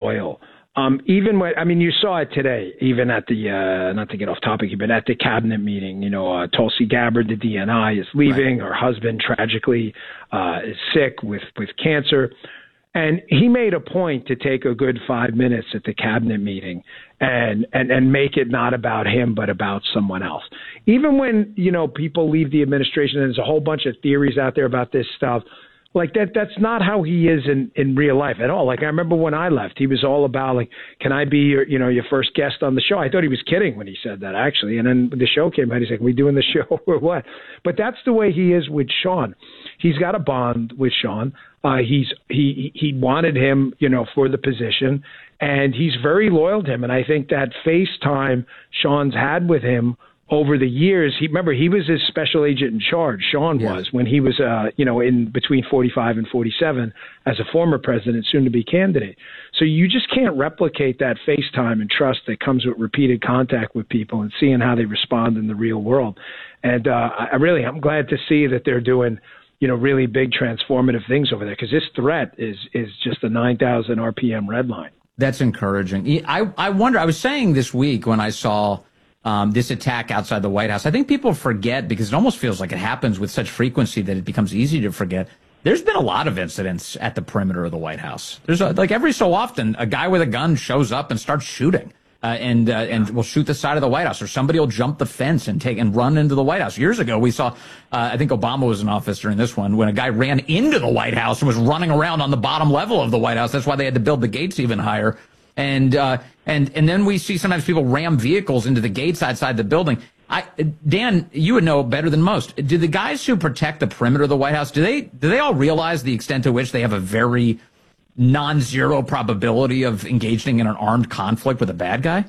loyal. Even when, I mean, you saw it today, even at the, not to get off topic, but at the cabinet meeting, Tulsi Gabbard, the DNI, is leaving. Right. Her husband tragically is sick with cancer. And he made a point to take a good 5 minutes at the cabinet meeting and make it not about him, but about someone else. Even when, people leave the administration, and there's a whole bunch of theories out there about this stuff, like that's not how he is in real life at all. Like I remember when I left, he was all about like, can I be your first guest on the show? I thought he was kidding when he said that actually. And then the show came out, he's like, we doing the show or what? But that's the way he is with Sean. He's got a bond with Sean. He wanted him, for the position, and he's very loyal to him. And I think that FaceTime Sean's had with him over the years, he was his special agent in charge. Sean was when he was, in between 45 and 47 as a former president, soon to be candidate. So you just can't replicate that FaceTime and trust that comes with repeated contact with people and seeing how they respond in the real world. And I'm glad to see that they're doing, really big transformative things over there, because this threat is just a 9,000 RPM red line. That's encouraging. I wonder, I was saying this week when I saw this attack outside the White House, I think people forget, because it almost feels like it happens with such frequency that it becomes easy to forget. There's been a lot of incidents at the perimeter of the White House. There's like every so often a guy with a gun shows up and starts shooting. And will shoot the side of the White House, or somebody will jump the fence and run into the White House. Years ago, we saw, I think Obama was in office during this one, when a guy ran into the White House and was running around on the bottom level of the White House. That's why they had to build the gates even higher. And then we see sometimes people ram vehicles into the gates outside the building. Dan, you would know better than most. Do the guys who protect the perimeter of the White House, do they all realize the extent to which they have a very non-zero probability of engaging in an armed conflict with a bad guy?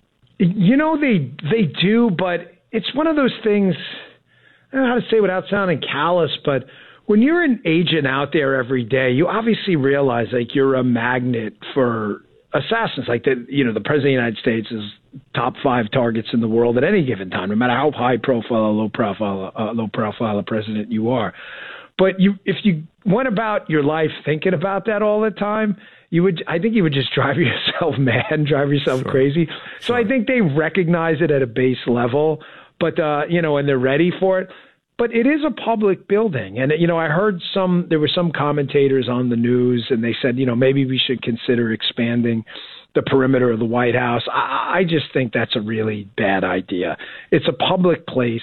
They do, but it's one of those things, I don't know how to say without sounding callous, but when you're an agent out there every day, you obviously realize like you're a magnet for assassins. Like the president of the United States is top 5 targets in the world at any given time, no matter how high profile or low profile a president you are. But if you went about your life thinking about that all the time, I think you would just drive yourself mad, drive yourself crazy. So I think they recognize it at a base level, but, and they're ready for it. But it is a public building. And, I heard there were some commentators on the news, and they said, maybe we should consider expanding the perimeter of the White House. I just think that's a really bad idea. It's a public place.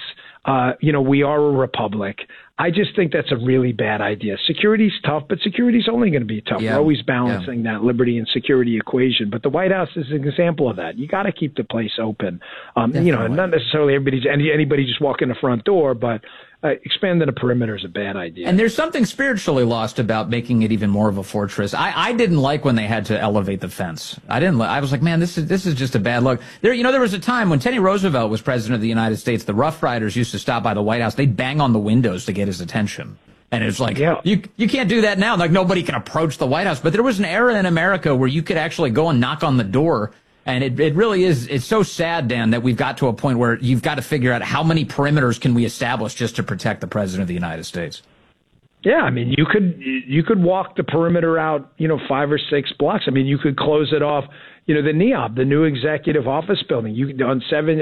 We are a republic. I just think that's a really bad idea. Security's tough, but security's only going to be tough. We're always balancing that liberty and security equation. But the White House is an example of that. You got to keep the place open. Not necessarily anybody just walk in the front door, but expanding the perimeter is a bad idea. And there's something spiritually lost about making it even more of a fortress. I didn't like when they had to elevate the fence. I was like, man, this is just a bad look. There was a time when Teddy Roosevelt was president of the United States, the Rough Riders used to stop by the White House. They'd bang on the windows to get his attention. And it's like, you can't do that now. Like, nobody can approach the White House. But there was an era in America where you could actually go and knock on the door. And it really is, it's so sad, Dan, that we've got to a point where you've got to figure out how many perimeters can we establish just to protect the president of the United States. Yeah, I mean, you could walk the perimeter out, 5 or 6 blocks. I mean, you could close it off, the NEOB, the new executive office building. On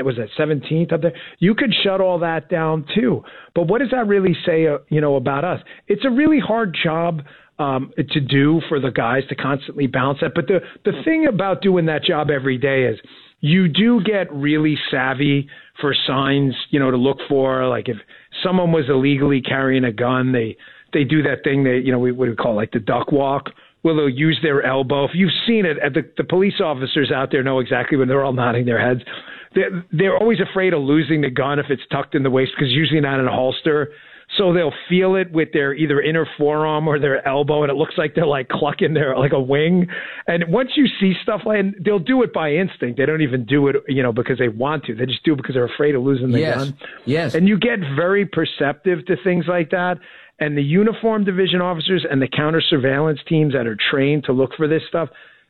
17th up there. You could shut all that down too. But what does that really say, about us? It's a really hard job to do for the guys to constantly balance that. But the thing about doing that job every day is you do get really savvy for signs, to look for. Like if someone was illegally carrying a gun, they do that thing that, we would call like the duck walk, where they'll use their elbow. If you've seen it, the police officers out there know exactly when they're all nodding their heads. They're always afraid of losing the gun if it's tucked in the waist, because usually not in a holster. So they'll feel it with their either inner forearm or their elbow, and it looks like they're like clucking their like a wing. And once you see stuff like that, they'll do it by instinct. They don't even do it, because they want to. They just do it because they're afraid of losing the gun. Yes. And you get very perceptive to things like that. And the uniform division officers and the counter surveillance teams that are trained to look for this stuff,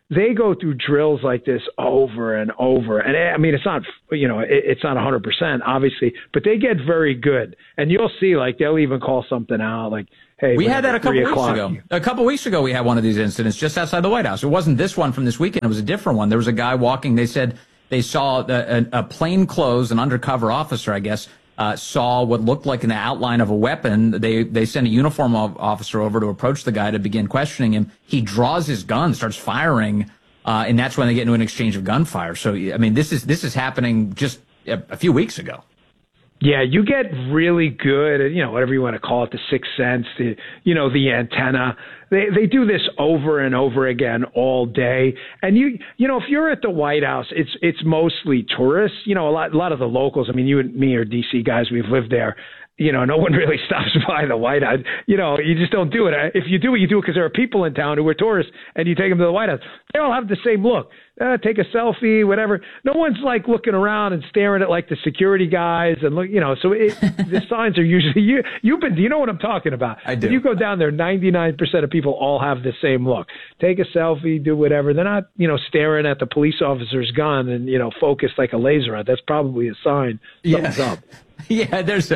they go through drills like this over and over. And I mean, it's not, it's not 100%, obviously, but they get very good. And you'll see, like, they'll even call something out, like, hey, we had that a couple weeks ago. A couple weeks ago, we had one of these incidents just outside the White House. It wasn't this one from this weekend. It was a different one. There was a guy walking. They said they saw a plainclothes, an undercover officer, I guess, saw what looked like an outline of a weapon. They sent a uniform officer over to approach the guy to begin questioning him. He draws his gun, starts firing, and that's when they get into an exchange of gunfire. So, I mean, this is happening just a few weeks ago. Yeah, you get really good at, whatever you want to call it, the sixth sense, the antenna. They do this over and over again all day. And if you're at the White House, it's mostly tourists. A lot of the locals. I mean, you and me are DC guys. We've lived there. No one really stops by the White House. You just don't do it. If you do it, you do it because there are people in town who are tourists, and you take them to the White House. They all have the same look. Take a selfie, whatever. No one's like looking around and staring at like the security guys and look. So the signs are usually you've been. Do you know what I'm talking about? I do. If you go down there, 99% of people all have the same look. Take a selfie, do whatever. They're not staring at the police officer's gun and focused like a laser on. That's probably a sign something's up. Yeah, there's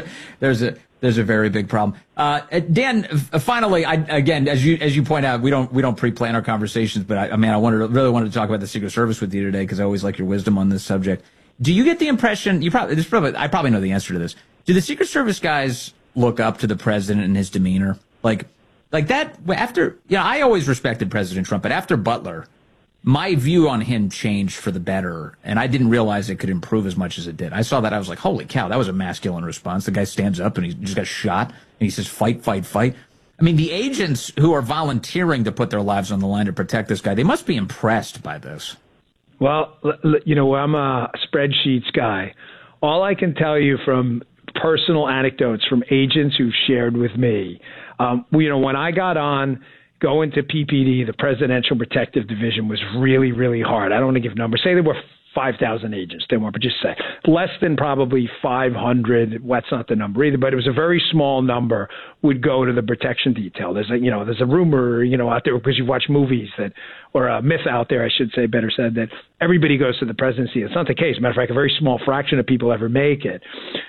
a very big problem. Dan, finally, again, as you point out, we don't pre-plan our conversations, but I really wanted to talk about the Secret Service with you today because I always like your wisdom on this subject. Do you get the impression I probably know the answer to this? Do the Secret Service guys look up to the president and his demeanor, like that? After I always respected President Trump, but after Butler, my view on him changed for the better, and I didn't realize it could improve as much as it did. I saw that. I was like, holy cow, that was a masculine response. The guy stands up, and he just got shot, and he says, fight, fight, fight. I mean, the agents who are volunteering to put their lives on the line to protect this guy, they must be impressed by this. Well, I'm a spreadsheets guy. All I can tell you from personal anecdotes from agents who've shared with me, when I got on, going to PPD, the Presidential Protective Division, was really, really hard. I don't want to give numbers. Say there were 5,000 agents. They weren't, but just say less than probably 500. That's not the number either, but it was a very small number would go to the protection detail. There's a rumor, out there because you watch movies or a myth out there, I should say, better said, that everybody goes to the presidency. It's not the case. Matter of fact, a very small fraction of people ever make it.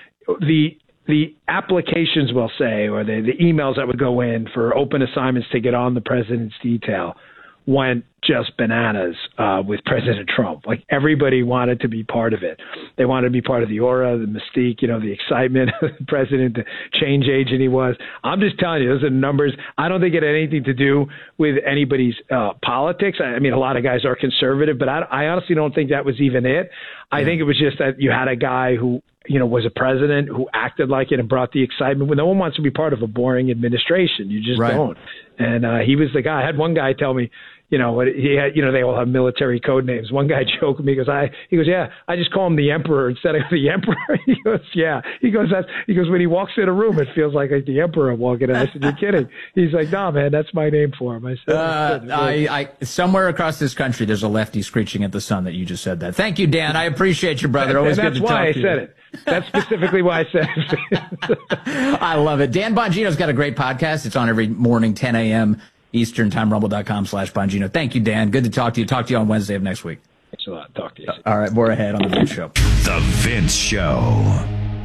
The applications, we'll say, or the emails that would go in for open assignments to get on the president's detail went just bananas with President Trump. Like, everybody wanted to be part of it. They wanted to be part of the aura, the mystique, the excitement of the president, the change agent he was. I'm just telling you, those are numbers. I don't think it had anything to do with anybody's politics. I mean, a lot of guys are conservative, but I honestly don't think that was even it. I think it was just that you had a guy who was a president who acted like it and brought the excitement. When no one wants to be part of a boring administration, you just don't. And he was the guy. I had one guy tell me, what he had, they all have military code names. One guy joked with me, he goes, yeah, I just call him the Emperor instead of the Emperor. He goes, yeah. He goes, when he walks in a room, it feels like the Emperor walking in. I said, you're kidding. He's like, nah, man, that's my name for him. I said, somewhere across this country, there's a lefty screeching at the sun that you just said that. Thank you, Dan. I appreciate you, brother. Always good to talk to you. That's why I said it. That's specifically why I said it. I love it. Dan Bongino's got a great podcast. It's on every morning, 10 a.m. Eastern Time, rumble.com/Bongino. Thank you, Dan. Good to talk to you. Talk to you on Wednesday of next week. Thanks a lot. Talk to you. All right, more ahead on The Vince Show. The Vince Show.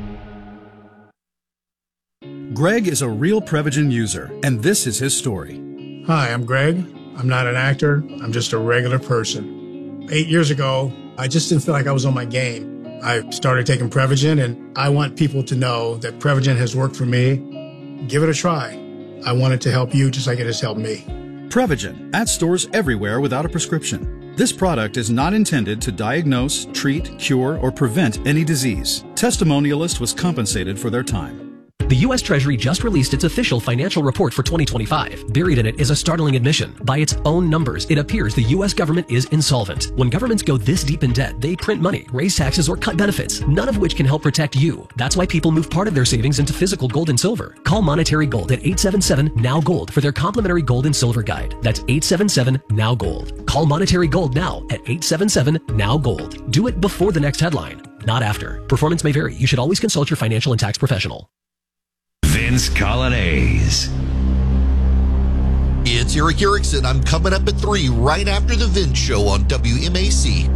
Greg is a real Prevagen user, and this is his story. Hi, I'm Greg. I'm not an actor. I'm just a regular person. 8 years ago, I just didn't feel like I was on my game. I started taking Prevagen, and I want people to know that Prevagen has worked for me. Give it a try. I want it to help you just like it has helped me. Prevagen, at stores everywhere without a prescription. This product is not intended to diagnose, treat, cure, or prevent any disease. Testimonialist was compensated for their time. The U.S. Treasury just released its official financial report for 2025. Buried in it is a startling admission. By its own numbers, it appears the U.S. government is insolvent. When governments go this deep in debt, they print money, raise taxes, or cut benefits, none of which can help protect you. That's why people move part of their savings into physical gold and silver. Call Monetary Gold at 877-NOW-GOLD for their complimentary gold and silver guide. That's 877-NOW-GOLD. Call Monetary Gold now at 877-NOW-GOLD. Do it before the next headline, not after. Performance may vary. You should always consult your financial and tax professional. Vince Coglianese it's Eric Erickson. I'm coming up at 3 right after the Vince Show on WMAC.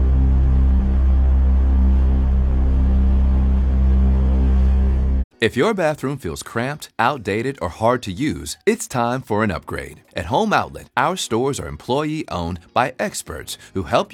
If your bathroom feels cramped, outdated, or hard to use, it's time for an upgrade. At Home Outlet, our stores are employee-owned by experts who help